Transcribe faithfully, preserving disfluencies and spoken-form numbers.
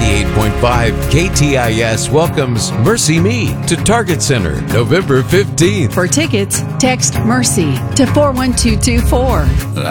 ninety-eight point five K T I S welcomes Mercy Me to Target Center November fifteenth. For tickets, text MERCY to four one two two four.